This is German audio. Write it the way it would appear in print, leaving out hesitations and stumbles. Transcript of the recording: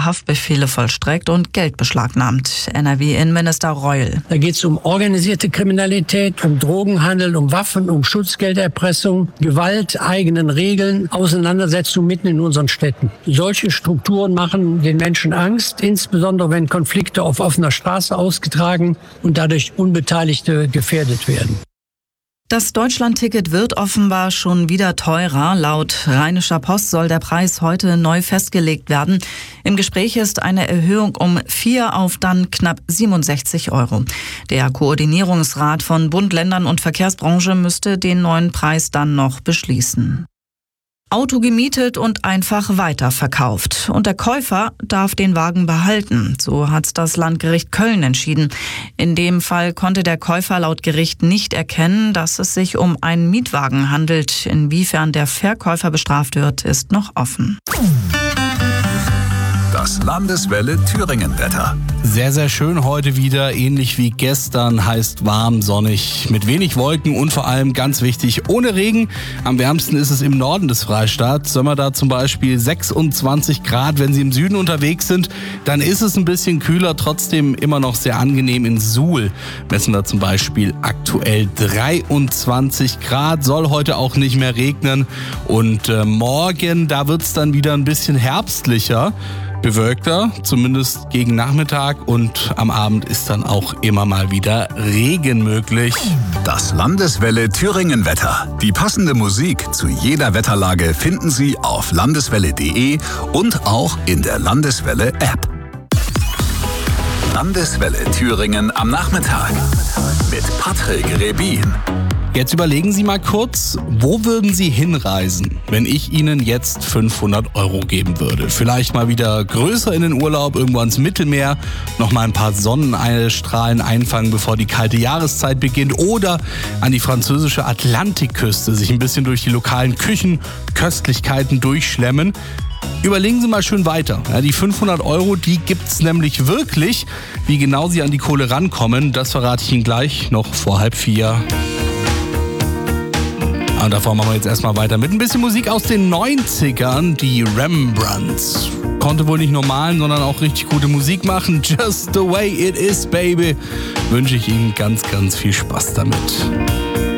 Haftbefehle vollstreckt und Geld beschlagnahmt. NRW-Innenminister Reul. Da geht es um organisierte Kriminalität, um Drogenhandel, um Waffen, um Schutzgelderpressung, Gewalt, eigenen Regeln, Auseinandersetzungen mitten in unseren Städten. Solche Strukturen machen den Menschen Angst, insbesondere wenn Konflikte auf offener Straße ausgetragen und dadurch Unbeteiligte gefährdet werden. Das Deutschlandticket wird offenbar schon wieder teurer. Laut Rheinischer Post soll der Preis heute neu festgelegt werden. Im Gespräch ist eine Erhöhung um 4 auf dann knapp 67 €. Der Koordinierungsrat von Bund, Ländern und Verkehrsbranche müsste den neuen Preis dann noch beschließen. Auto gemietet und einfach weiterverkauft. Und der Käufer darf den Wagen behalten. So hat das Landgericht Köln entschieden. In dem Fall konnte der Käufer laut Gericht nicht erkennen, dass es sich um einen Mietwagen handelt. Inwiefern der Verkäufer bestraft wird, ist noch offen. Das Landeswelle Thüringen-Wetter. Sehr, sehr schön heute wieder, ähnlich wie gestern, heißt warm, sonnig, mit wenig Wolken und vor allem ganz wichtig, ohne Regen. Am wärmsten ist es im Norden des Freistaats. Sollen wir da zum Beispiel 26 Grad, wenn Sie im Süden unterwegs sind, dann ist es ein bisschen kühler, trotzdem immer noch sehr angenehm. In Suhl messen wir zum Beispiel aktuell 23 Grad, soll heute auch nicht mehr regnen. Und morgen, da wird es dann wieder ein bisschen herbstlicher. Bewölkter, zumindest gegen Nachmittag, und am Abend ist dann auch immer mal wieder Regen möglich. Das Landeswelle Thüringen-Wetter. Die passende Musik zu jeder Wetterlage finden Sie auf landeswelle.de und auch in der Landeswelle-App. Landeswelle Thüringen am Nachmittag mit Patrick Rebin. Jetzt überlegen Sie mal kurz, wo würden Sie hinreisen, wenn ich Ihnen jetzt 500 € geben würde? Vielleicht mal wieder größer in den Urlaub, irgendwo ans Mittelmeer, noch mal ein paar Sonnenstrahlen einfangen, bevor die kalte Jahreszeit beginnt, oder an die französische Atlantikküste, sich ein bisschen durch die lokalen Küchen, Köstlichkeiten durchschlemmen. Überlegen Sie mal schön weiter. Ja, die 500 €, die gibt's nämlich wirklich. Wie genau Sie an die Kohle rankommen, das verrate ich Ihnen gleich, noch vor 3:30. Und davor machen wir jetzt erstmal weiter mit ein bisschen Musik aus den 90ern, die Rembrandts. Konnte wohl nicht nur malen, sondern auch richtig gute Musik machen. Just the way it is, baby. Wünsche ich Ihnen ganz, ganz viel Spaß damit.